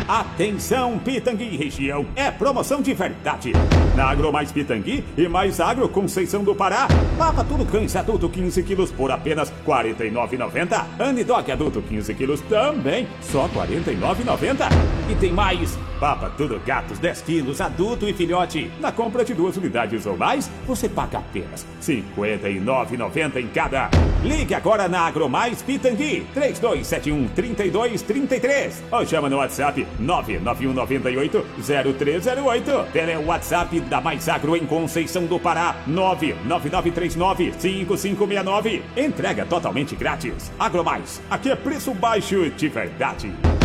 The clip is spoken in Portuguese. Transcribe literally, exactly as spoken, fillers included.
Atenção, Pitangui e região, é promoção de verdade. Na Agro Mais Pitangui e Mais Agro Conceição do Pará, Papa Tudo Cães adulto quinze quilos por apenas quarenta e nove reais e noventa centavos. Anidog adulto quinze quilos também, só quarenta e nove reais e noventa centavos. E tem mais, Papa Tudo Gatos dez quilos adulto e filhote. Na compra de duas unidades ou mais, você paga apenas cinquenta e nove reais e noventa centavos em cada. Ligue agora na Agro Mais Pitangui, três dois sete um, três dois três três. Ou chama no WhatsApp nove nove um nove oito zero três zero oito. Pelo WhatsApp da Mais Agro em Conceição do Pará, nove nove nove três nove cinco cinco seis nove. Entrega totalmente grátis. Agro Mais, aqui é preço baixo de verdade.